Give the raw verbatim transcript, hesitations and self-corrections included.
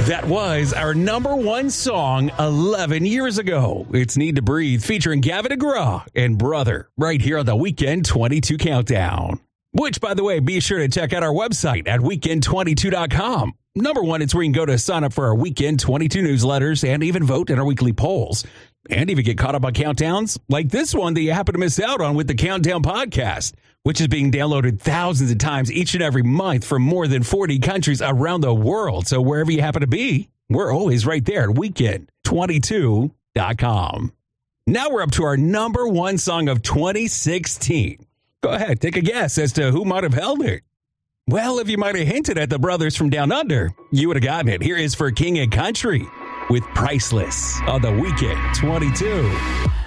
That was our number one song eleven years ago. It's Need to Breathe, featuring Gavin DeGraw and Brother, right here on the Weekend twenty-two Countdown. Which, by the way, be sure to check out our website at weekend twenty-two dot com. Number one, it's where you can go to sign up for our Weekend twenty-two newsletters and even vote in our weekly polls. And even get caught up on countdowns like this one that you happen to miss out on with the Countdown Podcast, which is being downloaded thousands of times each and every month from more than forty countries around the world. So wherever you happen to be, we're always right there at weekend twenty-two dot com. Now we're up to our number one song of twenty sixteen. Go ahead, take a guess as to who might have held it. Well, if you might have hinted at the brothers from Down Under, you would have gotten it. Here is For King and Country with Priceless on the Weekend twenty-two.